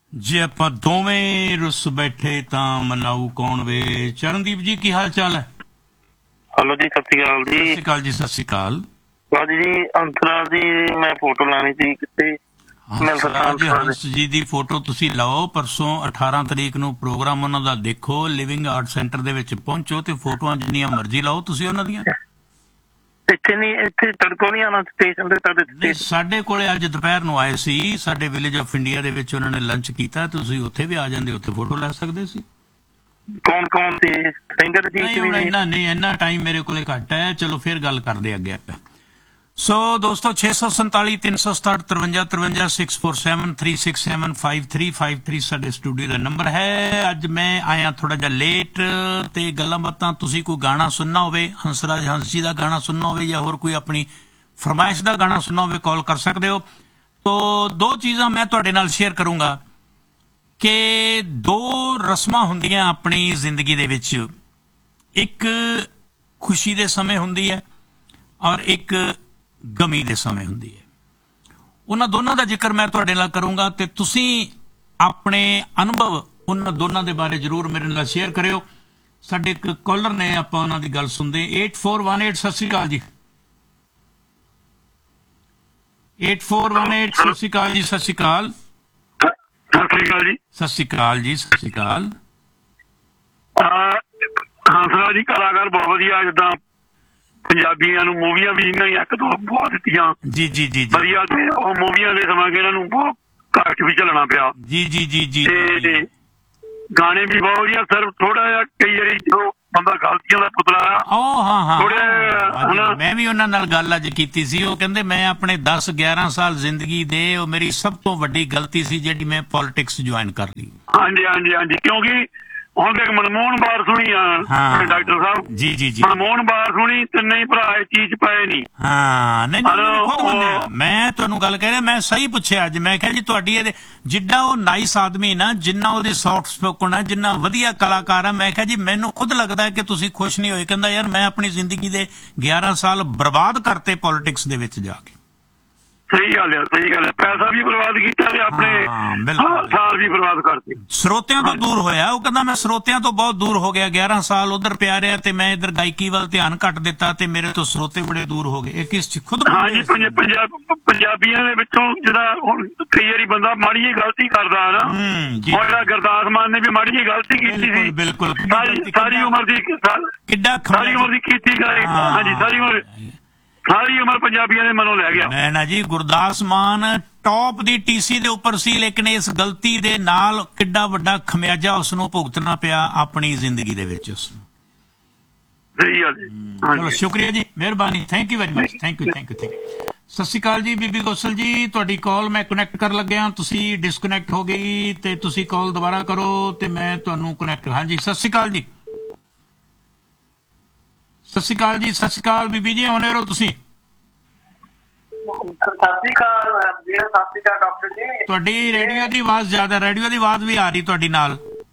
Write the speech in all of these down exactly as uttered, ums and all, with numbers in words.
ਜੇ ਆਪਾਂ ਦੋਵੇਂ ਰੁੱਸ ਬੈਠੇ ਤਾਂ ਮਨਾਊ ਕੌਣ ਵੇ। ਚਰਨਦੀਪ ਜੀ ਕੀ ਹਾਲ ਚਾਲ ਹੈ? ਹੈਲੋ ਜੀ, ਸਤਿ ਸ਼੍ਰੀ ਅਕਾਲ ਜੀ। ਸਤਿ ਸ਼੍ਰੀ ਅਕਾਲ ਜੀ। ਸਤਿ ਸ਼੍ਰੀ ਅਕਾਲ ਬਾਜੀ ਜੀ। ਅੰਤਰਾ ਦੀ ਮੈਂ ਫੋਟੋ ਲੈਣੀ ਸੀ ਕਿਤੇ। ਹੰਸ ਜੀ ਦੀ ਫੋਟੋ ਤੁਸੀਂ ਲਾਓ। ਪਰਸੋਂ ਅਠਾਰਾਂ ਤਰੀਕ ਨੂੰ ਪ੍ਰੋਗਰਾਮ ਉਹਨਾਂ ਦਾ ਦੇਖੋ। ਲਿਵਿੰਗ ਆਰਟ ਸੈਂਟਰ ਦੇ ਵਿੱਚ ਪਹੁੰਚੋ ਤੇ ਫੋਟੋਆਂ ਜਿੰਨੀਆਂ ਮਰਜ਼ੀ ਲਾਓ ਤੁਸੀਂ ਉਹਨਾਂ ਦੀਆਂ। ਇੱਥੇ ਨਹੀਂ, ਇੱਥੇ ਤੜਕੋ ਨਹੀਂ ਆਉਣਾ ਸਟੇਸ਼ਨ ਤੇ? ਸਾਡੇ ਕੋਲੇ ਅੱਜ ਦੁਪਹਿਰ ਨੂੰ ਆਏ ਸੀ। ਸਾਡੇ ਵਿਲੇਜ ਆਫ ਇੰਡੀਆ ਦੇ ਵਿੱਚ ਉਹਨਾਂ ਨੇ ਲੰਚ ਕੀਤਾ। ਤੁਸੀਂ ਉੱਥੇ ਵੀ ਆ ਜਾਂਦੇ, ਉੱਥੇ ਫੋਟੋ ਲੈ ਸਕਦੇ ਸੀ। ਕੌਣ ਕੌਣ ਸੀ ਸਿੰਗਰ ਜੀ? ਇੰਨਾ ਨਹੀਂ, ਇੰਨਾ ਟਾਈਮ ਮੇਰੇ ਕੋਲੇ ਘੱਟ ਹੈ। ਚਲੋ ਫਿਰ ਗੱਲ ਕਰਦੇ ਅੱਗੇ ਆਪਾਂ। ਸੋ ਦੋਸਤੋ ਛੇ ਸੌ ਸੰਤਾਲੀ ਤਿੰਨ ਸੌ ਸਤਾਹਠ ਤਰਵੰਜਾ ਤਰਵੰਜਾ six four seven three six seven five three five three ਸਾਡੇ ਸਟੂਡੀਓ ਦਾ ਨੰਬਰ ਹੈ। ਅੱਜ ਮੈਂ ਆਇਆ ਥੋੜਾ ਜਿਹਾ ਲੇਟ ਤੇ ਗੱਲਾਂ ਬਾਤਾਂ। ਤੁਸੀਂ ਕੋਈ ਗਾਣਾ ਸੁਣਨਾ ਹੋਵੇ, ਹੰਸਰਾਜ ਹੰਸ ਜੀ ਦਾ ਗਾਣਾ ਸੁਣਨਾ ਹੋਵੇ ਜਾਂ ਹੋਰ ਕੋਈ ਆਪਣੀ ਫਰਮਾਇਸ਼ ਦਾ ਗਾਣਾ ਸੁਣਨਾ ਹੋਵੇ, ਕਾਲ ਕਰ ਸਕਦੇ ਹੋ। ਤੋ ਦੋ ਚੀਜ਼ਾਂ ਮੈਂ ਤੁਹਾਡੇ ਨਾਲ ਸ਼ੇਅਰ ਕਰੂੰਗਾ ਕਿ ਦੋ ਰਸਮਾਂ ਹੁੰਦੀਆਂ ਆਪਣੀ ਜ਼ਿੰਦਗੀ ਦੇ ਵਿੱਚ। ਇੱਕ ਖੁਸ਼ੀ ਦੇ ਸਮੇਂ ਹੁੰਦੀ ਹੈ ਔਰ ਇੱਕ ਗਮੀ ਦੇ ਸਮੇਂ ਹੁੰਦੀ ਹੈ। ਉਹਨਾਂ ਦੋਨਾਂ ਦਾ ਜ਼ਿਕਰ ਮੈਂ ਤੁਹਾਡੇ ਨਾਲ ਕਰੂੰਗਾ ਤੇ ਤੁਸੀਂ ਆਪਣੇ ਅਨੁਭਵ ਉਹਨਾਂ ਦੋਨਾਂ ਦੇ ਬਾਰੇ ਜ਼ਰੂਰ ਮੇਰੇ ਨਾਲ ਸ਼ੇਅਰ ਕਰਿਓ। ਸਾਡੇ ਇੱਕ ਕਾਲਰ ਨੇ, ਆਪਾਂ ਉਹਨਾਂ ਦੀ ਗੱਲ ਸੁਣਦੇ। ਏਟ ਫੋਰ ਵਨ ਏਟ ਸਤਿ ਸ਼੍ਰੀ ਅਕਾਲ ਜੀ। ਏਟ ਫੋਰ ਵਨ ਏਟ ਸਤਿ ਸ਼੍ਰੀ ਅਕਾਲ ਜੀ। ਸਤਿ ਸ਼੍ਰੀ ਅਕਾਲ। ਸਤਿ ਸ਼੍ਰੀ ਅਕਾਲ ਜੀ। ਸਤਿ ਸ਼੍ਰੀ ਅਕਾਲ ਜੀ। ਸਤਿ ਸ਼੍ਰੀ ਅਕਾਲ। ਹੰਸਰਾਜ ਜੀ ਕਲਾਕਾਰ ਬਹੁਤ ਵਧੀਆ। ਜਿੱਦਾਂ ਪੰਜਾਬੀਆਂ ਨੂੰ ਮੂਵੀਆਂ ਵੀ ਇਹਨਾਂ ਇੱਕ ਦੋ ਬਹੁਤ ਦਿੱਤੀਆਂ। ਜੀ ਜੀ ਜੀ ਵਧੀਆ। ਤੇ ਉਹ ਮੂਵੀਆਂ ਦੇ ਸਮਾਂ ਕਿ ਇਹਨਾਂ ਨੂੰ ਬਹੁਤ ਘੱਟ ਵੀ ਚੱਲਣਾ ਪਿਆ। ਜੀ ਜੀ ਜੀ ਜੀ। ਤੇ ਗਾਣੇ ਵੀ ਬਹੁਤ ਵਧੀਆ। ਸਿਰਫ ਥੋੜਾ ਜਿਹਾ ਕਈ ਵਾਰੀ ਜੋ ਬੰਦਾ ਗਲਤੀਆਂ ਦਾ ਪੁਤਲਾ ਆ। ਉਹ ਹਾਂ ਹਾਂ ਥੋੜਾ ਮੈਂ ਵੀ ਉਹਨਾਂ ਨਾਲ ਗੱਲ ਅੱਜ ਕੀਤੀ ਸੀ। ਉਹ ਕਹਿੰਦੇ ਮੈਂ ਆਪਣੇ ਦਸ ਗਿਆਰਾਂ ਸਾਲ ਜ਼ਿੰਦਗੀ ਦੇ ਉਹ ਮੇਰੀ ਸਭ ਤੋਂ ਵੱਡੀ ਗਲਤੀ ਸੀ ਜਿਹੜੀ ਮੈਂ ਪੋਲਿਟਿਕਸ ਜੁਆਇਨ ਕਰ ਲਈ। ਹਾਂਜੀ ਹਾਂਜੀ ਹਾਂਜੀ। ਕਿਉਂਕਿ ਹੁਣ ਦੇਖ ਮਨਮੋਹਨ ਬਾਰ ਸੁਣੀ ਆ ਡਾਕਟਰ ਸਾਹਿਬ। ਜੀ ਜੀ ਜੀ। ਮਨਮੋਹਨ ਬਾਰ ਸੁਣੀ ਤਿੰਨੇ ਭਰਾ ਇਹ ਚੀਜ਼ ਪਏ ਨਹੀਂ। ਹਾਂ ਨਹੀਂ ਖੁਦ ਮੰਨਿਆ। ਮੈਂ ਤੁਹਾਨੂੰ ਗੱਲ ਕਹਿ ਰਿਹਾ, ਮੈਂ ਸਹੀ ਪੁੱਛਿਆ ਅੱਜ। ਮੈਂ ਕਿਹਾ ਜੀ ਤੁਹਾਡੀ ਇਹਦੇ ਜਿੱਡਾ ਉਹ ਨਾਈਸ ਆਦਮੀ ਨਾ, ਜਿੰਨਾ ਉਹਦੇ ਸੌਫਟ ਸਪੋਕਨ ਹੈ, ਜਿੰਨਾ ਵਧੀਆ ਕਲਾਕਾਰ ਹੈ, ਮੈਂ ਕਿਹਾ ਜੀ ਮੈਨੂੰ ਖੁਦ ਲੱਗਦਾ ਕਿ ਤੁਸੀਂ ਖੁਸ਼ ਨਹੀਂ ਹੋਏ। ਕਹਿੰਦਾ ਯਾਰ ਮੈਂ ਆਪਣੀ ਜ਼ਿੰਦਗੀ ਦੇ ਗਿਆਰਾਂ ਸਾਲ ਬਰਬਾਦ ਕਰਤੇ ਪੋਲਿਟਿਕਸ ਦੇ ਵਿੱਚ ਜਾ ਕੇ। ਸਹੀ ਗੱਲ ਹੈ, ਸਹੀ ਗੱਲ ਹੈ। ਪੈਸਾ ਵੀ ਬਰਬਾਦ ਕੀਤਾ ਤੇ ਆਪਣੇ ਸਾਲ ਵੀ ਬਰਬਾਦ ਕਰਤੇ। ਸਰੋਤਿਆਂ ਤੋਂ ਦੂਰ ਹੋਇਆ। ਉਹ ਕਹਿੰਦਾ ਮੈਂ ਸਰੋਤਿਆਂ ਤੋਂ ਬਹੁਤ ਦੂਰ ਹੋ ਗਿਆ। ਗਿਆਰਾਂ ਸਾਲ ਉਧਰ ਪਿਆ ਰਿਹਾ ਤੇ ਮੈਂ ਇੱਧਰ ਗਾਇਕੀ ਵੱਲ ਧਿਆਨ ਘੱਟ ਦਿੱਤਾ ਤੇ ਮੇਰੇ ਤੋਂ ਸਰੋਤੇ ਬੜੇ ਦੂਰ ਹੋ ਗਏ। ਇਹ ਕਿਸ ਚ ਖੁਦ ਹਾਂਜੀ। ਪੰਜਾਬੀਆਂ ਦੇ ਵਿੱਚੋਂ ਜਿਹੜਾ ਹੁਣ ਕਈ ਵਾਰੀ ਬੰਦਾ ਮਾੜੀ ਜਿਹੀ ਗਲਤੀ ਕਰਦਾ ਹੈ ਨਾ। ਹੁਣ ਜਿਹੜਾ ਗੁਰਦਾਸ ਮਾਨ ਨੇ ਵੀ ਮਾੜੀ ਜਿਹੀ ਗਲਤੀ ਕੀਤੀ ਸੀ। ਬਿਲਕੁਲ। ਸਾਰੀ ਉਮਰ ਦੀ ਕਿੱਡਾ ਸਾਰੀ ਉਮਰ ਦੀ ਕੀਤੀ ਗਈ। ਹਾਂਜੀ ਸਾਰੀ ਉਮਰ ਸਾਰੀ ਉਮਰ ਪੰਜਾਬੀਆਂ ਦੇ ਮਨੋਂ ਲੈ ਗਿਆ। ਮੈਂ ਨਾ ਜੀ ਗੁਰਦਾਸ ਮਾਨ ਟੌਪ ਦੀ ਟੀਸੀ ਦੇ ਉੱਪਰ ਸੀ, ਲੇਕਿਨ ਇਸ ਗਲਤੀ ਦੇ ਨਾਲ ਕਿੱਡਾ ਵੱਡਾ ਖਮਿਆਜਾ ਉਸਨੂੰ ਭੁਗਤਣਾ ਪਿਆ ਆਪਣੀ ਜ਼ਿੰਦਗੀ ਦੇ ਵਿੱਚ ਉਸਨੂੰ। ਸਹੀ ਗੱਲ ਜੀ। ਚਲੋ ਸ਼ੁਕਰੀਆ ਜੀ, ਮਿਹਰਬਾਨੀ। Thank you very much. Thank you thank you thank you. ਸਤਿ ਸ਼੍ਰੀ ਅਕਾਲ ਜੀ ਬੀਬੀ ਗੋਸਲ ਜੀ। ਤੁਹਾਡੀ ਕਾਲ ਮੈਂ ਕਨੈਕਟ ਕਰਨ ਲੱਗਿਆ, ਤੁਸੀਂ ਡਿਸਕਨੈਕਟ ਹੋ ਗਈ ਤੇ ਤੁਸੀਂ ਕਾਲ ਦੁਬਾਰਾ ਕਰੋ ਤੇ ਮੈਂ ਤੁਹਾਨੂੰ ਕਨੈਕਟ। ਹਾਂਜੀ ਸਤਿ ਸ਼੍ਰੀ ਅਕਾਲ ਜੀ। ਸਤਿ ਸ਼੍ਰੀ ਅਕਾਲ ਜੀ। ਸਤਿ ਸ਼੍ਰੀ ਅਕਾਲ ਬੀਬੀ ਜੀ, ਆਉਣੇ ਰਹੋ ਤੁਸੀਂ। ਤੁਹਾਡੀ ਰੇਡੀਓ ਦੀ ਆਵਾਜ਼ ਜ਼ਿਆਦਾ, ਰੇਡੀਓ ਦੀ ਆਵਾਜ਼ ਵੀ ਆ ਰਹੀ ਤੁਹਾਡੀ ਨਾਲ।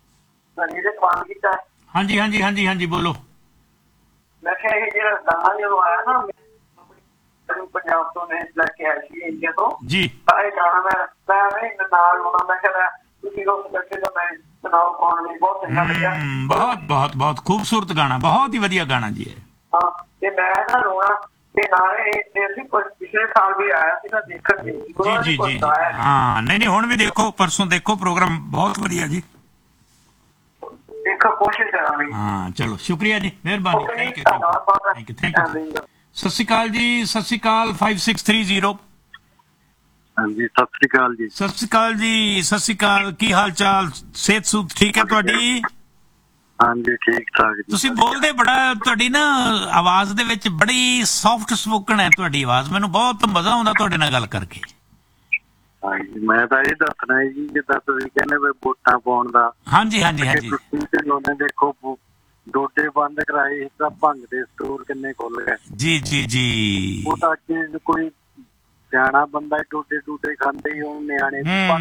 ਹਾਂਜੀ ਹਾਂਜੀ ਹਾਂਜੀ ਹਾਂਜੀ ਬੋਲੋ। ਮੈਂ ਕਿਹਾ ਇਹ ਜਿਹੜਾ ਗਾਣਾ ਜਦੋਂ ਆਇਆ ਨਾ ਪੰਜਾਬ ਤੋਂ ਨੇ ਲੈ ਕੇ ਆਇਆ ਸੀ ਇੰਡੀਆ ਤੋਂ ਜੀ, ਤਾਂ ਇਹ ਗਾਣਾ ਮੈਂ ਮੈਂ ਨਾਲ ਹੋਣਾ। ਮੈਂ ਕਿਹਾ ਤੁਸੀਂ ਲੋਕ ਬੈਠੇ ਤਾਂ ਮੈਂ ਸੁਣਾਓ ਕੌਣ ਵੀ ਬਹੁਤ ਚੰਗਾ ਲੱਗਿਆ। ਬਹੁਤ ਬਹੁਤ ਬਹੁਤ ਖੂਬਸੂਰਤ ਗਾਣਾ, ਬਹੁਤ ਹੀ ਵਧੀਆ ਗਾਣਾ ਜੀ ਹੈ। ਹਾਂ ਤੇ ਮੈਂ ਨਾ ਰੋਣਾ ਤੇ ਨਾਲੇ ਪਿਛਲੇ ਸਾਲ ਵੀ ਆਇਆ ਸੀ ਨਾ ਦੇਖਣ ਲਈ। ਜੀ ਜੀ ਜੀ। ਹਾਂ ਨਹੀਂ ਨਹੀਂ ਹੁਣ ਵੀ ਦੇਖੋ, ਪਰਸੋਂ ਦੇਖੋ ਪ੍ਰੋਗਰਾਮ ਬਹੁਤ ਵਧੀਆ ਜੀ। ਦੇਖੋ ਕੋਸ਼ਿਸ਼ ਕਰਾਂਗੇ। ਹਾਂ ਚਲੋ ਸ਼ੁਕਰੀਆ ਜੀ, ਮਿਹਰਬਾਨੀ। Thank you thank you thank you. ਸਤਿ ਸ਼੍ਰੀ ਅਕਾਲ ਜੀ। ਸਤਿ ਸ਼੍ਰੀ ਅਕਾਲ। Five six three zero. ਹਾਂਜੀ ਸਤਿ ਸ਼੍ਰੀ ਅਕਾਲ ਜੀ। ਸਤਿ ਸ਼੍ਰੀ ਅਕਾਲ ਜੀ। ਸਤਿ ਸ਼੍ਰੀ ਅਕਾਲ। ਕੀ ਹਾਲ ਚਾਲ? ਸਿਹਤ ਸੁਹਤ ਠੀਕ ਹੈ ਤੁਹਾਡੀ? ਹਾਂਜੀ ਠੀਕ ਠਾਕ ਜੀ। ਤੁਸੀਂ ਬੋਲਦੇ ਬੜਾ, ਤੁਹਾਡੀ ਨਾ ਆਵਾਜ਼ ਦੇ ਵਿੱਚ ਬੜੀ ਸੌਫਟ ਸਪੋਕਨ ਹੈ ਤੁਹਾਡੀ ਆਵਾਜ਼। ਮੈਨੂੰ ਬਹੁਤ ਮਜ਼ਾ ਆਉਂਦਾ ਤੁਹਾਡੇ ਨਾਲ ਗੱਲ ਕਰਕੇ। ਹਾਂਜੀ ਮੈਂ ਤਾਂ ਇਹ ਦੱਸਣਾ ਹੈ ਜੀ, ਜਿੱਦਾਂ ਤੁਸੀਂ ਕਹਿੰਦੇ ਵੀ ਵੋਟਾਂ ਪਾਉਣ ਦਾ। ਹਾਂਜੀ ਹਾਂਜੀ ਹਾਂਜੀ। ਉਹਨੇ ਦੇਖੋ ਡੋਡੇ ਬੰਦ ਕਰਾਏ ਤਾਂ ਭੰਗ ਦੇ ਸਟੋਰ ਕਿੰਨੇ ਖੁੱਲ ਗਏ। ਜੀ ਜੀ ਜੀ। ਉਹ ਤਾਂ ਚੀਜ਼ ਕੋਈ ਸਿਆਣਾ ਬੰਦਾ ਟੋਟੇ ਟੂਟੇ ਖਾਂਦੇ ਉਹ ਨਿਆਣੇ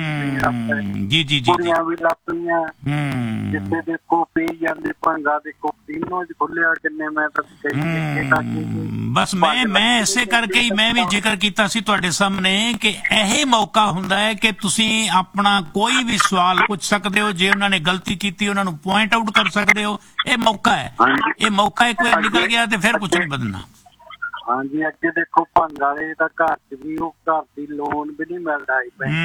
ਜੀ ਜੀ ਜੀ ਕੁੜੀਆਂ ਵੀ ਲੱਗ ਪਈਆਂ ਜਿੱਥੇ ਦੇਖੋ ਪੀ ਜਾਂਦੇ ਭੰਗਾ ਦੇਖੋ ਤਿੰਨੋਂ ਖੁੱਲਿਆ ਕਿੰਨੇ ਮੈਂ ਤਾਂ ਬਸ ਮੈਂ ਮੈਂ ਇਸੇ ਕਰਕੇ ਹੀ ਮੈਂ ਵੀ ਜ਼ਿਕਰ ਕੀਤਾ ਸੀ ਤੁਹਾਡੇ ਸਾਹਮਣੇ ਕਿ ਇਹ ਮੌਕਾ ਹੁੰਦਾ ਹੈ ਕਿ ਤੁਸੀਂ ਆਪਣਾ ਕੋਈ ਵੀ ਸਵਾਲ ਪੁੱਛ ਸਕਦੇ ਹੋ। ਜੇ ਉਹਨਾਂ ਨੇ ਗਲਤੀ ਕੀਤੀ ਉਹਨਾਂ ਨੂੰ ਪੁਆਇੰਟ ਆਊਟ ਕਰ ਸਕਦੇ ਹੋ। ਇਹ ਮੌਕਾ ਹੈ, ਇਹ ਮੌਕਾ ਇੱਕ ਵਾਰ ਨਿਕਲ ਗਿਆ ਤੇ ਫਿਰ ਕੁਝ ਨਹੀਂ ਬਦਲਣਾ। ਹਾਂਜੀ ਅੱਗੇ ਦੇਖੋ ਭੰਗ ਵਾਲੇ ਤਾਂ ਘਰ ਚ ਵੀ ਉਹ ਘਰ ਦੀ ਲੋਨ ਵੀ ਨਹੀਂ ਮਿਲਦਾ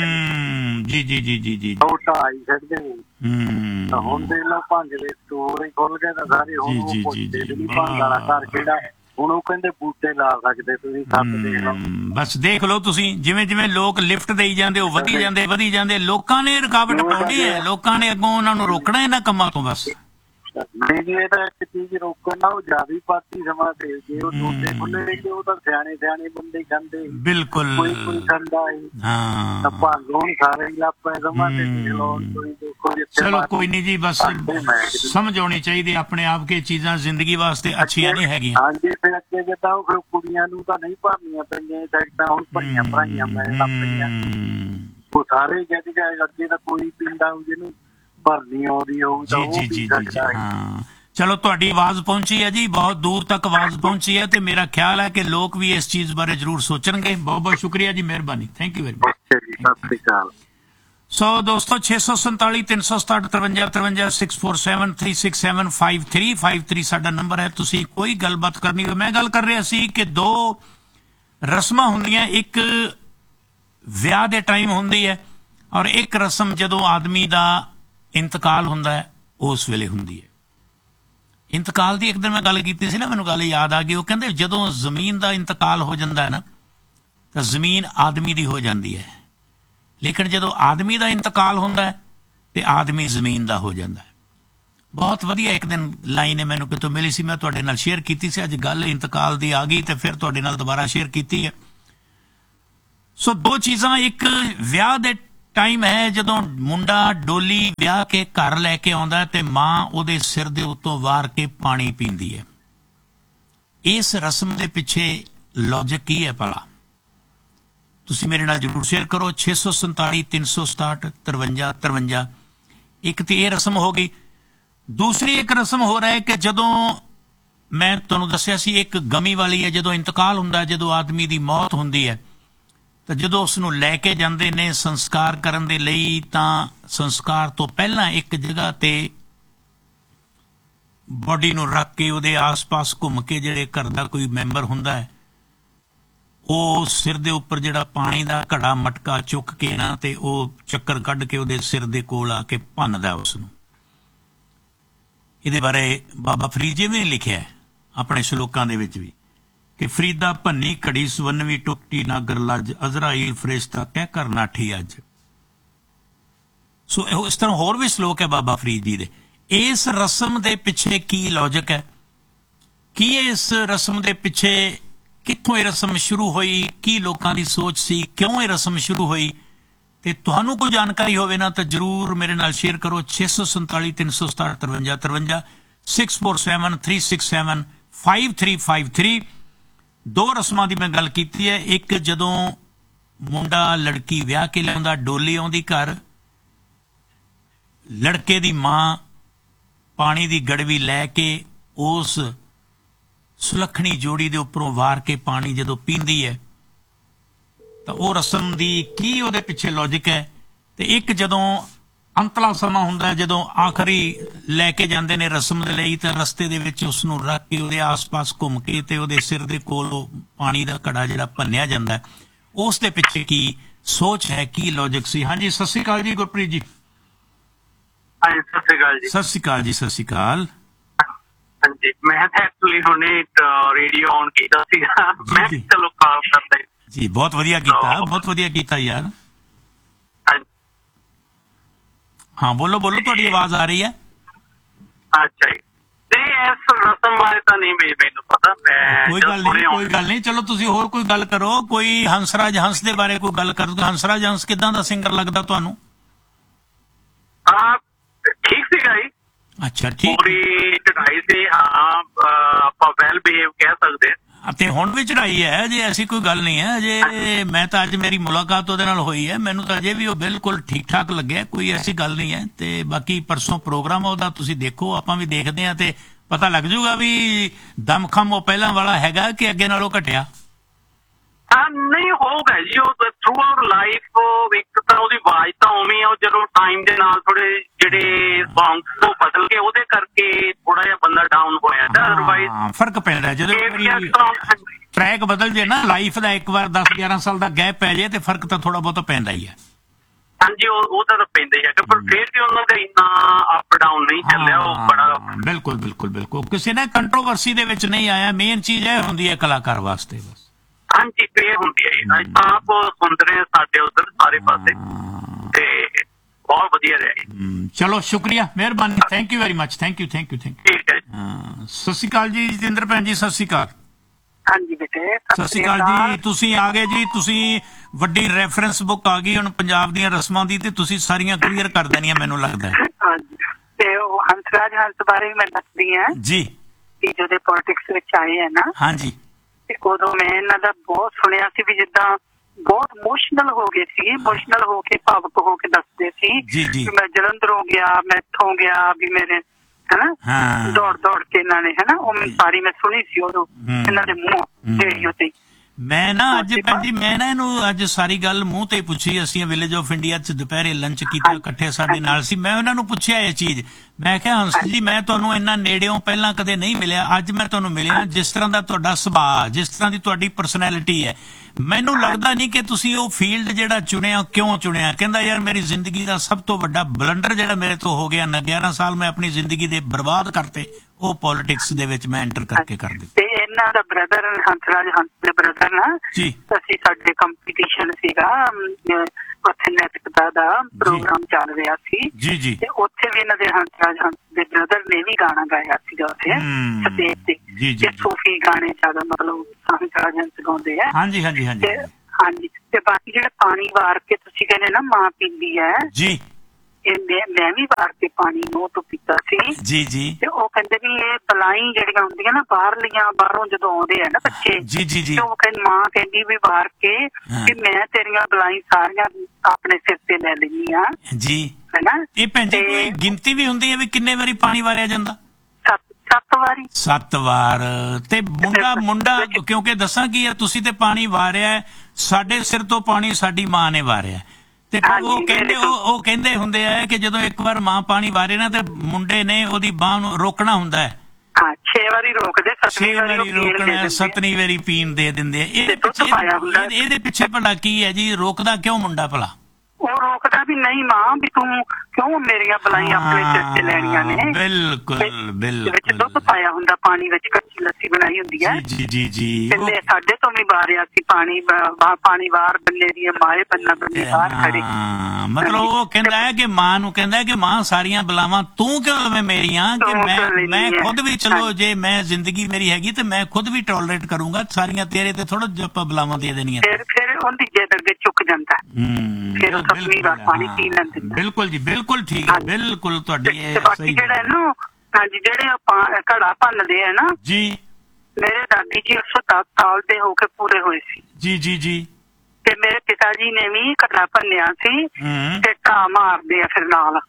ਜੀ ਜੀ ਜੀ ਜੀ ਜੀ ਉਹ ਢਾਈ ਛੱਡਦੇ ਤਾਂ ਹੁਣ ਦੇਖ ਲਓ ਭੰਗ ਦੇ ਸਟੋਰ ਹੀ ਖੁੱਲ ਗਏ ਤਾਂ ਸਾਰੇ ਹੁਣ ਉਹ ਪੁੱਛਦੇ ਵੀ ਭੰਗ ਵਾਲਾ ਘਰ ਕਿਹੜਾ ਹੁਣ ਉਹ ਕਹਿੰਦੇ ਬੂਟੇ ਲਾ ਸਕਦੇ ਤੁਸੀਂ ਸੱਤ ਦੇਖ ਲਓ। ਬਸ ਦੇਖ ਲਓ ਤੁਸੀਂ ਜਿਵੇਂ ਜਿਵੇਂ ਲੋਕ ਲਿਫਟ ਦੇਈ ਜਾਂਦੇ ਉਹ ਵਧੀ ਜਾਂਦੇ ਵਧੀ ਜਾਂਦੇ ਲੋਕਾਂ ਨੇ ਰੁਕਾਵਟ ਪਾਉਣੀ ਹੈ। ਲੋਕਾਂ ਨੇ ਅੱਗੋਂ ਉਹਨਾਂ ਨੂੰ ਰੋਕਣਾ ਇਹਨਾਂ ਕੰਮਾਂ ਤੋਂ ਬਸ ਨਹੀਂ ਜੀ ਇਹ ਤਾਂ ਇੱਕ ਚੀਜ਼ ਰੋਕਣ ਨਾ ਉਹ ਜ਼ਿਆਦਾ ਪਾਰਟੀ ਸਮਾਂ ਤੇ ਜੇ ਉਹ ਟੋਟੇ ਖੁੱਲੇ ਰਹਿੰਦੇ ਉਹ ਤਾਂ ਸਿਆਣੇ ਸਿਆਣੇ ਬੰਦੇ ਖਾਂਦੇ ਬਿਲਕੁਲ ਕੋਈ ਕੋਈ ਖਾਂਦਾ ਹਾਂ ਤਾਂ ਭੰਗ ਹੁਣ ਸਾਰੇ ਹੀ ਲੱਪੇ ਸਮਾਂ ਤੇ ਦੇਖੋ ਚਲੋ ਕੋਈ ਨਹੀਂ ਜੀ ਬਸ ਸਮਝ ਆਉਣੀ ਚਾਹੀਦੀ ਆਪਣੇ ਆਪ ਕਿ ਚੀਜ਼ਾਂ ਜ਼ਿੰਦਗੀ ਵਾਸਤੇ ਅੱਛੀਆਂ ਨਹੀਂ ਹੈਗੀਆਂ। ਹਾਂਜੀ ਫਿਰ ਅੱਗੇ ਜਿੱਦਾਂ ਫਿਰ ਕੁੜੀਆਂ ਨੂੰ ਤਾਂ ਨਹੀਂ ਭਰਨੀਆਂ ਪੈਂਦੀਆਂ ਟੈਕਟਾਂ ਹੁਣ ਭਰੀਆਂ ਭਰਾਈਆਂ ਪੈਣ ਲੱਗ ਪਈਆਂ ਉਹ ਸਾਰੇ ਜਦ ਗਏ ਅੱਗੇ ਤਾਂ ਕੋਈ ਪਿੰਡਾਂ ਜਿਹਨੂੰ ਭਰਨੀ ਆਉਂਦੀ ਹੋਊ ਤਾਂ ਉਹ ਵੀ ਸਕਦਾ ਹੈ। ਚਲੋ ਤੁਹਾਡੀ ਆਵਾਜ਼ ਪਹੁੰਚੀ ਹੈ ਜੀ ਬਹੁਤ ਦੂਰ ਤੱਕ ਆਵਾਜ਼ ਪਹੁੰਚੀ ਹੈ ਤੇ ਮੇਰਾ ਖਿਆਲ ਹੈ ਕਿ ਲੋਕ ਵੀ ਇਸ ਚੀਜ਼ ਬਾਰੇ ਜ਼ਰੂਰ ਸੋਚਣਗੇ। ਬਹੁਤ ਬਹੁਤ ਸ਼ੁਕਰੀਆ ਜੀ ਮਿਹਰਬਾਨੀ ਥੈਂਕ ਯੂ ਵੈਰੀ ਮਚ। ਸਤਿ ਸ਼੍ਰੀ ਅਕਾਲ। ਸੋ ਦੋਸਤੋ ਛੇ ਸੌ ਸੰਤਾਲੀ ਤਿੰਨ ਸੌ ਸਤਾਹਠ ਤਰਵੰਜਾ ਤਰਵੰਜਾ six four seven three six seven five three five three ਸਾਡਾ ਨੰਬਰ ਹੈ। ਤੁਸੀਂ ਕੋਈ ਗੱਲਬਾਤ ਕਰਨੀ ਹੋਵੇ ਮੈਂ ਗੱਲ ਕਰ ਰਿਹਾ ਸੀ ਕਿ ਦੋ ਰਸਮਾਂ ਹੁੰਦੀਆਂ ਇੱਕ ਵਿਆਹ ਦੇ ਟਾਈਮ ਹੁੰਦੀ ਹੈ ਔਰ ਇੱਕ ਰਸਮ ਜਦੋਂ ਆਦਮੀ ਦਾ ਇੰਤਕਾਲ ਹੁੰਦਾ ਹੈ ਉਸ ਵੇਲੇ ਹੁੰਦੀ ਹੈ। ਇੰਤਕਾਲ ਦੀ ਇੱਕ ਦਿਨ ਮੈਂ ਗੱਲ ਕੀਤੀ ਸੀ ਨਾ ਮੈਨੂੰ ਗੱਲ ਯਾਦ ਆ ਗਈ। ਉਹ ਕਹਿੰਦੇ ਜਦੋਂ ਜ਼ਮੀਨ ਦਾ ਇੰਤਕਾਲ ਹੋ ਜਾਂਦਾ ਹੈ ਨਾ ਤਾਂ ਜ਼ਮੀਨ ਆਦਮੀ ਦੀ ਹੋ ਜਾਂਦੀ ਹੈ ਲੇਕਿਨ ਜਦੋਂ ਆਦਮੀ ਦਾ ਇੰਤਕਾਲ ਹੁੰਦਾ ਹੈ ਤੇ ਆਦਮੀ ਜ਼ਮੀਨ ਦਾ ਹੋ ਜਾਂਦਾ ਹੈ। ਬਹੁਤ ਵਧੀਆ ਇੱਕ ਦਿਨ ਲਾਈਨ ਮੈਨੂੰ ਕਿਤੋਂ ਮਿਲੀ ਸੀ ਮੈਂ ਤੁਹਾਡੇ ਨਾਲ ਸ਼ੇਅਰ ਕੀਤੀ ਸੀ। ਅੱਜ ਗੱਲ ਇੰਤਕਾਲ ਦੀ ਆ ਗਈ ਤੇ ਫਿਰ ਤੁਹਾਡੇ ਨਾਲ ਦੁਬਾਰਾ ਸ਼ੇਅਰ ਕੀਤੀ ਹੈ। ਸੋ ਦੋ ਚੀਜ਼ਾਂ ਇੱਕ ਵਿਆਹ ਦੇ ਟਾਈਮ ਹੈ ਜਦੋਂ ਮੁੰਡਾ ਡੋਲੀ ਵਿਆਹ ਕੇ ਘਰ ਲੈ ਕੇ ਆਉਂਦਾ ਤੇ ਮਾਂ ਉਹਦੇ ਸਿਰ ਦੇ ਉੱਤੋਂ ਵਾਰ ਕੇ ਪਾਣੀ ਪੀਂਦੀ ਹੈ। ਇਸ ਰਸਮ ਦੇ ਪਿੱਛੇ ਲੌਜਿਕ ਕੀ ਹੈ ਭਲਾ ਤੁਸੀਂ ਮੇਰੇ ਨਾਲ ਜ਼ਰੂਰ ਸ਼ੇਅਰ ਕਰੋ। ਛੇ ਸੌ ਸੰਤਾਲੀ ਤਿੰਨ ਸੌ ਸਤਾਹਠ ਤਰਵੰਜਾ ਤਰਵੰਜਾ ਇੱਕ ਤੇ ਇਹ ਰਸਮ ਹੋ ਗਈ। ਦੂਸਰੀ ਇੱਕ ਰਸਮ ਹੋ ਰਿਹਾ ਹੈ ਕਿ ਜਦੋਂ ਮੈਂ ਤੁਹਾਨੂੰ ਦੱਸਿਆ ਸੀ ਇੱਕ ਗਮੀ ਵਾਲੀ ਹੈ ਜਦੋਂ ਇੰਤਕਾਲ ਹੁੰਦਾ ਜਦੋਂ ਆਦਮੀ ਦੀ ਮੌਤ ਹੁੰਦੀ ਹੈ ਤਾਂ ਜਦੋਂ ਉਸ ਨੂੰ ਲੈ ਕੇ ਜਾਂਦੇ ਨੇ ਸੰਸਕਾਰ ਕਰਨ ਦੇ ਲਈ ਤਾਂ ਸੰਸਕਾਰ ਤੋਂ ਪਹਿਲਾਂ ਇੱਕ ਜਗ੍ਹਾ ਤੇ ਬੋਡੀ ਨੂੰ ਰੱਖ ਕੇ ਉਹਦੇ ਆਸ-ਪਾਸ ਘੁੰਮ ਕੇ ਜਿਹੜੇ ਘਰ ਦਾ ਕੋਈ ਮੈਂਬਰ ਹੁੰਦਾ ਹੈ ਉਹ ਸਿਰ ਦੇ ਉੱਪਰ ਜਿਹੜਾ ਪਾਣੀ ਦਾ ਘੜਾ ਮਟਕਾ ਚੁੱਕ ਕੇ ਨਾ ਤੇ ਉਹ ਚੱਕਰ ਕੱਢ ਕੇ ਉਹਦੇ ਸਿਰ ਦੇ ਕੋਲ ਆ ਕੇ ਭੰਨਦਾ ਉਸ ਨੂੰ। ਇਹਦੇ ਬਾਰੇ ਬਾਬਾ ਫਰੀਦ ਜੀ ਨੇ ਲਿਖਿਆ ਆਪਣੇ ਸ਼ਲੋਕਾਂ ਦੇ ਵਿੱਚ ਵੀ ਕਿ ਫਰੀਦਾ ਭੰਨੀ ਘੜੀ ਸਵੰਨਵੀ ਟੁੱਟੀ ਨਾਗਰ ਲੱਜ ਅਜ਼ਰਾਈਲ ਫਰਿਸ਼ਤਾ ਕਹਿ ਕਰ ਨਾਠੀ ਅੱਜ। ਸੋ ਇਸ ਤਰ੍ਹਾਂ ਹੋਰ ਵੀ ਸ਼ਲੋਕ ਹੈ ਬਾਬਾ ਫਰੀਦ ਜੀ ਦੇ। ਇਸ ਰਸਮ ਦੇ ਪਿੱਛੇ ਕੀ ਲੌਜਿਕ ਹੈ ਕੀ ਇਸ ਰਸਮ ਦੇ ਪਿੱਛੇ ਕਿੱਥੋਂ ਇਹ ਰਸਮ ਸ਼ੁਰੂ ਹੋਈ ਕੀ ਲੋਕਾਂ ਦੀ ਸੋਚ ਸੀ ਕਿਉਂ ਇਹ ਰਸਮ ਸ਼ੁਰੂ ਹੋਈ ਤੇ ਤੁਹਾਨੂੰ ਕੋਈ ਜਾਣਕਾਰੀ ਹੋਵੇ ਨਾ ਤਾਂ ਜ਼ਰੂਰ ਮੇਰੇ ਨਾਲ ਸ਼ੇਅਰ ਕਰੋ। ਛੇ ਸੌ ਸੰਤਾਲੀ ਤਿੰਨ ਸੌ ਸਤਾਹਠ ਤਰਵੰਜਾ ਤਰਵੰਜਾ six four seven three six seven five three five three ਦੋ ਰਸਮਾਂ ਦੀ ਮੈਂ ਗੱਲ ਕੀਤੀ ਹੈ। ਇੱਕ ਜਦੋਂ ਮੁੰਡਾ ਲੜਕੀ ਵਿਆਹ ਕੇ ਲਿਆਉਂਦਾ ਡੋਲੀ ਆਉਂਦੀ ਘਰ ਲੜਕੇ ਦੀ ਮਾਂ ਪਾਣੀ ਦੀ ਗੜਵੀ ਲੈ ਕੇ ਉਸ ਸੁਲੱਖਣੀ ਜੋੜੀ ਦੇ ਉੱਪਰੋਂ ਵਾਰ ਕੇ ਪਾਣੀ ਜਦੋਂ ਪੀਂਦੀ ਹੈ ਤਾਂ ਉਹ ਰਸਮ ਦੀ ਕੀ ਉਹਦੇ ਪਿੱਛੇ ਲੌਜਿਕ ਹੈ। ਤੇ ਇੱਕ ਜਦੋਂ ਅੰਤਲਾ ਸਮਾਂ ਹੁੰਦਾ ਜਦੋਂ ਆਖਰੀ ਲੈ ਕੇ ਜਾਂਦੇ ਨੇ ਰਸਮ ਦੇ ਲਈ ਤਾਂ ਰਸਤੇ ਦੇ ਵਿੱਚ ਉਸ ਨੂੰ ਰੱਖ ਕੇ ਉਹਦੇ ਆਸ-ਪਾਸ ਘੁੰਮ ਕੇ ਤੇ ਉਹਦੇ ਸਿਰ ਦੇ ਕੋਲ ਉਹ ਪਾਣੀ ਦਾ ਘੜਾ ਜਿਹੜਾ ਭੰਨਿਆ ਜਾਂਦਾ ਉਸ ਦੇ ਪਿੱਛੇ ਕੀ ਸੋਚ ਹੈ ਕੀ ਲੌਜਿਕ ਸੀ। ਹਾਂਜੀ ਸਤਿ ਸ਼੍ਰੀ ਅਕਾਲ ਜੀ ਗੁਰਪ੍ਰੀਤ ਜੀ। ਹਾਂਜੀ ਸਤਿ ਸ਼੍ਰੀ ਅਕਾਲ ਜੀ। ਸਤਿ ਸ਼੍ਰੀ ਅਕਾਲ ਜੀ ਸਤਿ ਸ਼੍ਰੀ ਅਕਾਲ। ਹਾਂਜੀ ਮੈਂ ਤਾਂ ਐਕਚੁਅਲੀ ਹੁਣੇ ਰੇਡੀਓ ਔਨ ਕੀਤਾ ਸੀਗਾ ਮੈਂ ਚਲੋ ਕਾਲ ਕਰਦਾ ਜੀ ਬਹੁਤ ਵਧੀਆ ਕੀਤਾ ਬਹੁਤ ਵਧੀਆ ਕੀਤਾ ਯਾਰ। ਹਾਂ ਬੋਲੋ ਬੋਲੋ ਤੁਹਾਡੀ ਆਵਾਜ਼ ਆ ਰਹੀ ਹੈ। ਅੱਛਾ ਜੀ ਨਹੀਂ ਇਸ ਰਸਮ ਬਾਰੇ ਤਾਂ ਨਹੀਂ ਮੈਨੂੰ ਪਤਾ ਮੈਂ ਕੋਈ ਗੱਲ ਨਹੀਂ ਕੋਈ ਗੱਲ ਨਹੀਂ ਚਲੋ ਤੁਸੀਂ ਹੋਰ ਕੋਈ ਗੱਲ ਕਰੋ ਕੋਈ ਹੰਸਰਾਜ ਹੰਸ ਦੇ ਬਾਰੇ ਕੋਈ ਗੱਲ ਕਰੋ। ਹੰਸਰਾਜ ਹੰਸ ਕਿੱਦਾਂ ਦਾ ਸਿੰਗਰ ਲੱਗਦਾ ਤੁਹਾਨੂੰ? ਹਾਂ ਠੀਕ ਸੀਗਾ ਜੀ। ਅੱਛਾ ਠੀਕ ਪੂਰੀ ਚੜਾਈ ਸੀ ਹਾਂ ਆਪਾਂ ਵੈਲ ਬਿਹੇਵ ਕਹਿ ਸਕਦੇ ਤੇ ਹੁਣ ਵੀ ਚੜਾਈ ਹੈ, ਅਜੇ ਐਸੀ ਕੋਈ ਗੱਲ ਨਹੀਂ ਹੈ। ਅਜੇ ਮੈਂ ਤਾਂ ਅੱਜ ਮੇਰੀ ਮੁਲਾਕਾਤ ਉਹਦੇ ਨਾਲ ਹੋਈ ਹੈ, ਮੈਨੂੰ ਤਾਂ ਅਜੇ ਵੀ ਉਹ ਬਿਲਕੁਲ ਠੀਕ ਠਾਕ ਲੱਗਿਆ, ਕੋਈ ਐਸੀ ਗੱਲ ਨਹੀਂ ਹੈ। ਤੇ ਬਾਕੀ ਪਰਸੋਂ ਪ੍ਰੋਗਰਾਮ ਉਹਦਾ ਤੁਸੀਂ ਦੇਖੋ, ਆਪਾਂ ਵੀ ਦੇਖਦੇ ਹਾਂ ਤੇ ਪਤਾ ਲੱਗ ਜਾਊਗਾ ਵੀ ਦਮਖਮ ਉਹ ਪਹਿਲਾਂ ਵਾਲਾ ਹੈਗਾ ਕਿ ਅੱਗੇ ਨਾਲੋਂ ਘਟਿਆ। ਹਾਂ ਨਹੀਂ ਹੋਊਗਾ ਜੀ, ਉਹ ਥਰੂ ਆਊਟ ਲਾਈਫ ਇੱਕ ਤਾਂ ਉਹਦੀ ਆਵਾਜ਼ ਤਾਂ ਉਵੇਂ ਆ, ਉਹ ਜਦੋਂ ਟਾਈਮ ਦੇ ਨਾਲ ਥੋੜੇ ਜਿਹੜੇ ਸੌਂਗਸ ਉਹ ਬਦਲ ਗਏ ਉਹਦੇ ਕਰਕੇ ਥੋੜਾ ਜਿਹਾ ਬੰਦਾ ਡਾਊਨ ਹੋਇਆ ਤਾਂ ਅਦਰਵਾਈਜ਼ ਫਰਕ ਪੈਂਦਾ ਜਦੋਂ ਟਰੈਕ ਬਦਲ ਜੇ ਨਾ ਲਾਈਫ ਦਾ, ਇੱਕ ਵਾਰ ਦਸ ਗਿਆਰਾਂ ਸਾਲ ਦਾ ਗੈਪ ਪੈ ਜਾਏ ਤੇ ਫਰਕ ਤਾਂ ਥੋੜਾ ਬਹੁਤ ਪੈਂਦਾ ਹੀ ਹੈ। ਹਾਂਜੀ ਉਹ ਉਹ ਤਾਂ ਪੈਂਦਾ ਹੀ ਹੈਗਾ, ਪਰ ਫਿਰ ਵੀ ਉਹਨਾਂ ਦਾ ਇੰਨਾ ਅਪ ਡਾਊਨ ਨਹੀਂ ਚੱਲਿਆ, ਉਹ ਬੜਾ ਬਿਲਕੁਲ ਬਿਲਕੁਲ ਬਿਲਕੁਲ ਕਿਸੇ ਨੇ ਕੰਟਰੋਵਰਸੀ ਦੇ ਵਿੱਚ ਨਹੀਂ ਆਇਆ। ਮੇਨ ਚੀਜ਼ ਇਹ ਹੁੰਦੀ ਹੈ ਕਲਾਕਾਰ ਵਾਸਤੇ ਬਸ। ਹਾਂਜੀ ਇਹ ਹੁੰਦੀ ਹੈ ਜੀ, ਆਪ ਸੁਣਦੇ ਰਹੇ ਸਾਡੇ ਉਧਰ ਸਾਰੇ ਪਾਸੇ ਤੇ ਬਹੁਤ ਵਧੀਆ ਰਿਹਾ। ਚਲੋ ਸ਼ੁਕਰੀਆ, ਮਿਹਰਬਾਨੀ, thank you very much, thank you thank you thank you. ਠੀਕ ਹੈ, ਸਤਿ ਸ਼੍ਰੀ ਅਕਾਲ ਜੀ ਜਤਿੰਦਰ ਭੈਣ ਜੀ, ਸਤਿ ਸ਼੍ਰੀ ਅਕਾਲ। ਹਾਂਜੀ ਬੇਟੇ ਸਤਿ ਸ਼੍ਰੀ ਅਕਾਲ ਜੀ, ਤੁਸੀਂ ਆ ਗਏ ਜੀ, ਤੁਸੀਂ ਵੱਡੀ ਰੈਫਰੈਂਸ ਬੁੱਕ ਆ ਗਈ ਹੁਣ ਪੰਜਾਬ ਦੀਆਂ ਰਸਮਾਂ ਦੀ, ਤੇ ਤੁਸੀਂ ਸਾਰੀਆਂ ਕਲੀਅਰ ਕਰ ਦੇਣੀਆਂ ਮੈਨੂੰ ਲੱਗਦਾ। ਹਾਂਜੀ ਤੇ ਉਹ ਹੰਸਰਾਜ ਹੰਸ ਬਾਰੇ ਮੈਂ ਦੱਸਦੀ ਹਾਂ ਜੀ, ਕਿ ਜਿਹੜੇ ਪੋਲਿਟਿਕਸ ਵਿੱਚ ਆਏ ਹੈ ਨਾ। ਹਾਂਜੀ ਤੇ ਉਦੋਂ ਮੈਂ ਇਹਨਾਂ ਦਾ ਬਹੁਤ ਸੁਣਿਆ ਸੀ ਵੀ ਜਿੱਦਾਂ ਬਹੁਤ ਇਮੋਸ਼ਨਲ ਹੋ ਗਏ ਸੀ, ਇਮੋਸ਼ਨਲ ਹੋ ਕੇ ਭਾਵੁਕ ਹੋ ਕੇ ਦੱਸਦੇ ਸੀ ਕਿ ਮੈਂ ਜਲੰਧਰੋਂ ਗਿਆ, ਮੈਂ ਇੱਥੋਂ ਗਿਆ, ਵੀ ਮੇਰੇ ਹਨਾ ਦੌੜ ਦੌੜ ਕੇ ਇਹਨਾਂ ਨੇ ਹਨਾ ਉਹ ਮੈਂ ਸਾਰੀ ਮੈਂ ਸੁਣੀ ਸੀ ਉਦੋਂ ਇਹਨਾਂ ਦੇ ਮੂੰਹ ਰੇਡੀਓ ਤੇ। ਮੈਂ ਨਾ ਅੱਜ ਭੈਣ ਜੀ ਮੈਂ ਨਾ ਇਹਨੂੰ ਅੱਜ ਸਾਰੀ ਗੱਲ ਮੂੰਹ ਤੇ ਪੁੱਛੀ, ਅਸੀਂ ਵਿਲੇਜ ਆਫ ਇੰਡੀਆ ਚ ਦੁਪਹਿਰੇ ਲੰਚ ਕੀਤਾ, ਇਕੱਠੇ ਸਾਡੇ ਨਾਲ ਸੀ, ਮੈਂ ਉਹਨਾਂ ਨੂੰ ਪੁੱਛਿਆ ਇਹ ਚੀਜ਼, ਮੈਂ ਕਿਹਾ ਹੰਸ ਜੀ ਮੈਂ ਤੁਹਾਨੂੰ ਇੰਨਾ ਨੇੜਿਓਂ ਪਹਿਲਾਂ ਕਦੇ ਨਹੀਂ ਮਿਲਿਆ, ਅੱਜ ਮੈਂ ਤੁਹਾਨੂੰ ਮਿਲਿਆ, ਜਿਸ ਤਰ੍ਹਾਂ ਦਾ ਤੁਹਾਡਾ ਸੁਭਾਅ, ਜਿਸ ਤਰ੍ਹਾਂ ਦੀ ਤੁਹਾਡੀ ਪਰਸਨੈਲਿਟੀ ਹੈ, ਮੈਨੂੰ ਲੱਗਦਾ ਨਹੀਂ ਕਿ ਤੁਸੀਂ ਉਹ ਫੀਲਡ ਜਿਹੜਾ ਚੁਣਿਆ ਕਿਉਂ ਚੁਣਿਆ। ਕਹਿੰਦਾ ਯਾਰ ਮੇਰੀ ਜ਼ਿੰਦਗੀ ਦਾ ਸਭ ਤੋਂ ਵੱਡਾ ਬਲੰਡਰ ਜਿਹੜਾ ਮੇਰੇ ਤੋਂ ਹੋ ਗਿਆ ਨਾ, ਗਿਆਰਾਂ ਸਾਲ ਮੈਂ ਆਪਣੀ ਜ਼ਿੰਦਗੀ ਦੇ ਬਰਬਾਦ ਕਰਤੇ, ਉਹ ਪੋਲਿਟਿਕਸ ਦੇ ਵਿੱਚ ਮੈਂ ਐਂਟਰ ਕਰਕੇ ਕਰ ਦਿੱਤੇ। ਇਹਨਾਂ ਦਾ ਬ੍ਰਦਰ ਹੰਸਰਾਜ ਹੰਸ ਦੇ ਬ੍ਰਦਰ ਨਾ ਜੀ, ਅਸੀਂ ਸਾਡੇ ਕੰਪੀਟੀਸ਼ਨ ਸੀਗਾ ਉੱਥੇ ਨੈਤਿਕਤਾ ਦਾ ਪ੍ਰੋਗਰਾਮ ਚੱਲ ਰਿਹਾ ਸੀ ਜੀ ਜੀ, ਤੇ ਉੱਥੇ ਵੀ ਇਹਨਾਂ ਦੇ ਹੰਸਰਾਜ ਹੰਸ ਦੇ ਬ੍ਰਦਰ ਨੇ ਵੀ ਗਾਣਾ ਗਾਇਆ ਸੀਗਾ ਉੱਥੇ ਸਟੇਜ ਤੇ, ਤੇ ਸੂਫੀ ਗਾਣੇ ਜ਼ਿਆਦਾ ਮਤਲਬ ਹੰਸਰਾਜ ਹੰਸ ਗਾਉਂਦੇ ਆ। ਹਾਂਜੀ ਹਾਂਜੀ ਹਾਂਜੀ ਹਾਂਜੀ। ਤੇ ਬਾਕੀ ਜਿਹੜਾ ਪਾਣੀ ਵਾਰ ਕੇ ਤੁਸੀਂ ਕਹਿੰਦੇ ਨਾ ਮਾਂ ਪੀਂਦੀ ਹੈ ਜੀ, ਮੈਂ ਵੀ ਵਾਰ ਕੇ ਪਾਣੀ ਮੂੰਹ ਤੋਂ ਪੀਤਾ ਸੀ ਜੀ ਜੀ, ਤੇ ਉਹ ਕਹਿੰਦੇ ਵੀ ਇਹ ਬਲਾਈ ਜਿਹੜੀਆਂ ਹੁੰਦੀਆਂ ਨਾ ਬਾਹਰਲੀਆਂ, ਬਾਹਰੋਂ ਜਦੋਂ ਆਉਂਦੇ ਆ ਨਾ ਬੱਚੇ ਜੀ ਜੀ ਜੀ, ਉਹ ਕਹਿੰਦੀ ਮਾਂ ਕਹਿੰਦੀ ਵੀ ਵਾਰ ਕੇ ਕਿ ਮੈਂ ਤੇਰੀਆਂ ਬਲਾਈ ਸਾਰੀਆਂ ਆਪਣੇ ਸਿਰ ਤੇ ਲੈ ਲੈਣੀ ਆ ਜੀ, ਹੈਨਾ। ਇਹ ਭੈਣ ਜੀ ਕੋਈ ਗਿਣਤੀ ਵੀ ਹੁੰਦੀ ਹੈ ਵੀ ਕਿੰਨੇ ਵਾਰੀ ਪਾਣੀ ਵਾਰਿਆ ਜਾਂਦਾ? ਸੱਤ ਸੱਤ ਵਾਰੀ ਸੱਤ ਵਾਰ। ਤੇ ਮੁੰਡਾ ਮੁੰਡਾ ਕਿਉਂਕਿ ਦੱਸਾਂ ਕੀ ਹੈ, ਤੁਸੀਂ ਤੇ ਪਾਣੀ ਵਾਰਿਆ, ਸਾਡੇ ਸਿਰ ਤੋਂ ਪਾਣੀ ਸਾਡੀ ਮਾਂ ਨੇ ਵਾਰਿਆ, ਤੇ ਉਹ ਕਹਿੰਦੇ ਉਹ ਕਹਿੰਦੇ ਹੁੰਦੇ ਆ ਕਿ ਜਦੋਂ ਇੱਕ ਵਾਰ ਮਾਂ ਪਾਣੀ ਵਾਰੇ ਨਾ ਤੇ ਮੁੰਡੇ ਨੇ ਉਹਦੀ ਬਾਹ ਨੂੰ ਰੋਕਣਾ ਹੁੰਦਾ ਹੈ, ਹਾਂ ਛੇ ਵਾਰੀ ਰੋਕਦੇ, ਛੇ ਵਾਰੀ ਰੋਕਣਾ, ਸੱਤਵੀਂ ਵਾਰੀ ਪੀਣ ਦੇ ਦਿੰਦੇ ਆ। ਇਹਦੇ ਪਿੱਛੇ ਭਲਾ ਕੀ ਹੈ ਜੀ, ਰੋਕਦਾ ਕਿਉਂ ਮੁੰਡਾ ਭਲਾ? ਉਹ ਰੋਕਦਾ ਵੀ ਨਹੀਂ ਮਾਂ ਵੀ ਤੂੰ ਕਿਉਂ ਮੇਰੀਆਂ ਬਲਾਈਆਂ ਆਪਣੇ ਸਿਰ ਤੇ ਲੈਣੀਆਂ ਨੇ। ਬਿਲਕੁਲ ਬਿਲਕੁਲ, ਵਿੱਚ ਦੁੱਧ ਪਾਇਆ ਹੁੰਦਾ, ਪਾਣੀ ਵਿੱਚ ਕੱਚੀ ਲੱਸੀ ਬਣਾਈ ਹੁੰਦੀ ਹੈ ਜੀ ਜੀ ਜੀ, ਕਹਿੰਦੇ ਸਾਡੇ ਤੋਂ ਵੀ ਵਾਰਿਆ ਸੀ ਪਾਣੀ, ਪਾਣੀ ਵਾਰ ਬੰਨੇ ਦੀ ਮਾਏ ਬੰਨਾ ਬੰਨੇ ਬਾਹਰ ਖੜੇ। ਮਤਲਬ ਉਹ ਕਹਿੰਦਾ ਹੈ ਕਿ ਮਾਂ ਨੂੰ ਕਹਿੰਦਾ ਕਿ ਮਾਂ ਸਾਰੀਆਂ ਬਲਾਵਾਂ ਤੂੰ ਕਿਉਂ ਲਵੇਂ ਮੇਰੀਆਂ, ਕਿ ਮੈਂ ਮੈਂ ਖੁਦ ਵੀ, ਚਲੋ ਜੇ ਮੈਂ ਜ਼ਿੰਦਗੀ ਮੇਰੀ ਹੈਗੀ ਤੇ ਮੈਂ ਖੁਦ ਵੀ ਟੋਲਰੇਟ ਕਰੂੰਗਾ, ਸਾਰੀਆਂ ਤੇਰੇ ਤੇ ਥੋੜਾ ਜਿਹਾ ਆਪਾਂ ਬਲਾਵਾਂ ਦੇ ਦੇਣੀਆਂ। ਫਿਰ ਫਿਰ ਉਹਦੀ ਜਿੱਦ ਅੱਗੇ ਚੁੱਕ ਜਾਂਦਾ, ਫਿਰ ਉਹ ਸੱਤਵੀਂ ਵਾਰ ਪਾਣੀ ਪੀ ਲੈਂਦੇ। ਬਿਲਕੁਲ ਜੀ ਬਿਲਕੁਲ ਠੀਕ ਹੈ, ਬਿਲਕੁਲ ਤੁਹਾਡੀ ਇਹ ਸਹੀ। ਜਿਹੜਾ ਨਾ ਹਾਂਜੀ ਜਿਹੜੇ ਘੜਾ ਭੰਨਦੇ ਆ ਨਾ ਜੀ, ਮੇਰੇ ਦਾਦੀ ਜੀ ਇੱਕ ਸੌ ਦਸ ਸਾਲ ਦੇ ਹੋ ਕੇ ਪੂਰੇ ਹੋਏ ਸੀ ਜੀ ਜੀ ਜੀ, ਤੇ ਮੇਰੇ ਪਿਤਾ ਜੀ ਨੇ ਵੀ ਘੜਾ ਭੰਨਿਆ ਸੀ, ਤੇ ਢਾਹ ਮਾਰਦੇ ਆ ਫਿਰ ਨਾਲ,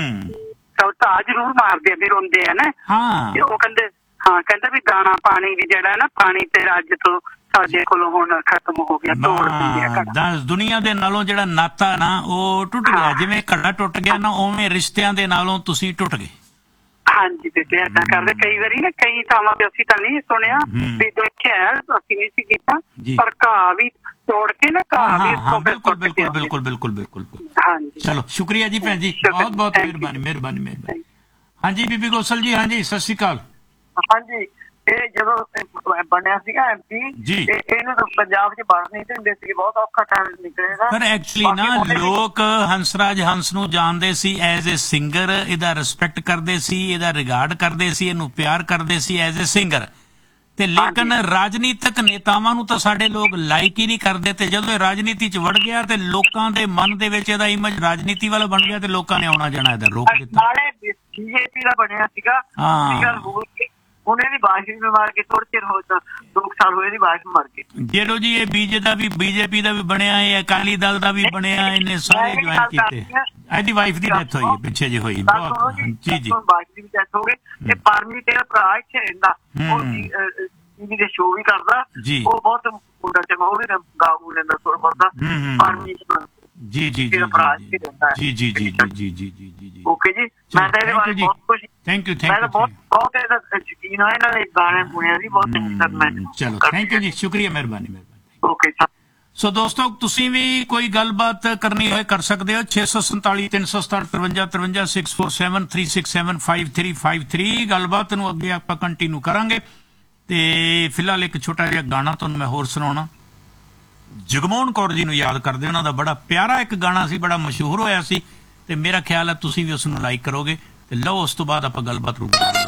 ਢਾਹ ਜ਼ਰੂਰ ਮਾਰਦੇ ਆ ਵੀ ਰੋਂਦੇ ਆ ਨਾ। ਤੇ ਉਹ ਕਹਿੰਦੇ ਹਾਂ ਕਹਿੰਦਾ ਵੀ ਦਾਣਾ ਪਾਣੀ ਵੀ ਜਿਹੜਾ ਨਾ ਪਾਣੀ ਤੇ ਅੱਜ ਤੋਂ ਸਾਡੇ ਕੋਲੋਂ ਹੁਣ ਖਤਮ ਹੋ ਗਿਆ, ਤੋੜ ਦਿੰਦੇ ਆ ਘੜਾ। ਦੁਨੀਆ ਦੇ ਨਾਲੋਂ ਜਿਹੜਾ ਨਾਤਾ ਨਾ ਉਹ ਟੁੱਟ ਗਿਆ, ਜਿਵੇਂ ਘੜਾ ਟੁੱਟ ਗਿਆ ਨਾ ਉਵੇਂ ਰਿਸ਼ਤਿਆਂ ਦੇ ਨਾਲੋਂ ਤੁਸੀਂ ਟੁੱਟ ਗਏ। ਹਾਂਜੀ ਬੇਟੇ ਏਦਾਂ ਕਰਦੇ ਕਈ ਵਾਰੀ ਨਾ, ਕਈ ਥਾਵਾਂ ਤੇ ਅਸੀਂ ਤਾਂ ਨਹੀਂ ਸੁਣਿਆ ਵੀ ਦੇਖਿਆ, ਅਸੀਂ ਨਹੀਂ ਸੀ ਕੀਤਾ, ਪਰ ਘਾਹ ਵੀ ਤੋੜ ਕੇ ਨਾ ਘਾਹ ਵੀ ਬਿਲਕੁਲ ਬਿਲਕੁਲ ਬਿਲਕੁਲ ਬਿਲਕੁਲ ਬਿਲਕੁਲ। ਹਾਂਜੀ ਚਲੋ ਸ਼ੁਕਰੀਆ ਜੀ ਭੈਣ ਜੀ, ਬਹੁਤ ਬਹੁਤ ਮਿਹਰਬਾਨੀ ਮਿਹਰਬਾਨੀ ਮਿਹਰਬਾਨੀ। ਹਾਂਜੀ ਬੀਬੀ ਗੋਸਲ ਜੀ, ਹਾਂਜੀ ਸਤਿ ਸ਼੍ਰੀ ਅਕਾਲ। ਹਾਂਜੀ ਇਹ ਜਦੋਂ ਬਣਿਆ ਸੀਗਾ ਐਮਪੀ ਤੇ ਇਹਨੂੰ ਤਾਂ ਪੰਜਾਬ 'ਚ ਵੜ ਨਹੀਂ ਦਿੰਦੇ ਸੀ, ਬਹੁਤ ਔਖਾ ਟਾਈਮ ਨਿਕਲੇਗਾ। ਪਰ ਐਕਚੁਅਲੀ ਨਾ ਲੋਕ ਹੰਸਰਾਜ ਹੰਸ ਨੂੰ ਜਾਣਦੇ ਸੀ ਐਜ਼ ਏ ਸਿੰਗਰ, ਇਹਦਾ ਰਿਸਪੈਕਟ ਕਰਦੇ ਸੀ, ਇਹਦਾ ਰਿਗਾਰਡ ਕਰਦੇ ਸੀ, ਇਹਨੂੰ ਪਿਆਰ ਕਰਦੇ ਸੀ ਐਜ਼ ਏ ਸਿੰਗਰ, ਤੇ ਲੇਕਿਨ ਰਾਜਨੀਤਿਕ ਨੇਤਾਵਾਂ ਨੂੰ ਤਾਂ ਸਾਡੇ ਲੋਕ ਲਾਈਕ ਹੀ ਨਹੀਂ ਕਰਦੇ, ਤੇ ਜਦੋਂ ਇਹ ਰਾਜਨੀਤੀ 'ਚ ਵੜ ਗਿਆ ਤੇ ਲੋਕਾਂ ਦੇ ਮਨ ਦੇ ਵਿੱਚ ਇਹਦਾ ਇਮੇਜ ਰਾਜਨੀਤੀ ਵਾਲਾ ਬਣ ਗਿਆ, ਤੇ ਲੋਕਾਂ ਨੇ ਆਉਣਾ ਜਾਣਾ ਇਹਦਾ ਰੋਕ ਦਿੱਤਾ। ਨਾਲੇ ਬੀਜੇਪੀ ਦਾ ਬਣਿਆ ਸੀਗਾ ਹੁਣ ਇਹਦੀ ਬਾਸ਼ ਵੀ ਮਾਰ ਕੇ ਥੋੜੇ ਚਿਰ ਹੋ ਤਾਂ ਦੋ ਸਾਲ ਹੋਏ ਇਹਦੀ ਬਾਸ਼ ਮਾਰ ਕੇ। ਜਿਹੜੋ ਜੀ ਇਹ ਬੀਜੇ ਦਾ ਵੀ ਬੀਜੇਪੀ ਦਾ ਵੀ ਬਣਿਆ ਹੈ, ਅਕਾਲੀ ਦਲ ਦਾ ਵੀ ਬਣਿਆ, ਇਹਨੇ ਸਾਰੇ ਜੁਆਇਨ ਕੀਤੇ। ਇਹਦੀ ਵਾਈਫ ਦੀ ਡੈਥ ਹੋਈ ਪਿੱਛੇ ਜੇ ਹੋਈ। ਜੀ ਜੀ ਬਾਸ਼ ਦੀ ਡੈਥ ਹੋ ਗਈ। ਇਹ ਪਰਮੀ ਤੇਰਾ ਭਰਾ ਇੱਥੇ ਰਹਿੰਦਾ, ਉਹ ਟੀਵੀ ਦੇ ਸ਼ੋਅ ਵੀ ਕਰਦਾ, ਉਹ ਬਹੁਤ ਮੁੰਡਾ ਚੰਗਾ, ਉਹ ਵੀ ਗਾਉ ਲੈਂਦਾ ਥੋੜਾ ਬਹੁਤਾ ਪਰਮੀ। ਜੀ ਜੀ ਜੀ ਜੀ ਜੀ ਜੀ ਜੀ ਜੀ ਜੀ ਜੀ ਜੀ ਓਕੇ ਜੀ। ਮੈਂ ਤਾਂ ਇਹਦੇ ਬਾਰੇ ਬਹੁਤ ਕੁਝ ਥੈਂਕ ਯੂ ਥੈਂਕ ਯੂ ਬਹੁਤ ਬਹੁਤ ਇਹਦਾ ਯਕੀਨ ਹੈ ਇਹਨਾਂ ਦੇ ਗਾਣੇ ਪੁਣਿਆ ਦੀ ਬਹੁਤ ਮੈਂ। ਚਲੋ ਥੈਂਕ ਯੂ ਜੀ, ਸ਼ੁਕਰੀਆ, ਮਿਹਰਬਾਨੀ ਮਿਹਰਬਾਨੀ। ਓਕੇ ਸੋ ਦੋਸਤੋ, ਤੁਸੀਂ ਵੀ ਕੋਈ ਗੱਲਬਾਤ ਕਰਨੀ ਹੋਏ ਕਰ ਸਕਦੇ ਹੋ। ਛੇ ਸੌ ਸੰਤਾਲੀ ਤਿੰਨ ਸੌ ਸਤਾਹਠ ਤਰਵੰਜਾ ਤਰਵੰਜਾ six four seven three six seven five three five three. ਗੱਲਬਾਤ ਨੂੰ ਅੱਗੇ ਆਪਾਂ ਕੰਟੀਨਿਊ ਕਰਾਂਗੇ ਤੇ ਫਿਲਹਾਲ ਇੱਕ ਛੋਟਾ ਜਿਹਾ ਗਾਣਾ ਤੁਹਾਨੂੰ ਮੈਂ ਹੋਰ ਸੁਣਾਉਣਾ। ਜਗਮੋਹਨ ਕੌਰ ਜੀ ਨੂੰ ਯਾਦ ਕਰਦੇ, ਉਹਨਾਂ ਦਾ ਬੜਾ ਪਿਆਰਾ ਇੱਕ ਗਾਣਾ ਸੀ, ਬੜਾ ਮਸ਼ਹੂਰ ਹੋਇਆ ਸੀ ਤੇ ਮੇਰਾ ਖਿਆਲ ਹੈ ਤੁਸੀਂ ਵੀ ਉਸ ਨੂੰ ਲਾਈਕ ਕਰੋਗੇ। ਤੇ ਲਓ ਉਸ ਤੋਂ ਬਾਅਦ ਆਪਾਂ ਗੱਲਬਾਤ ਰੁਕ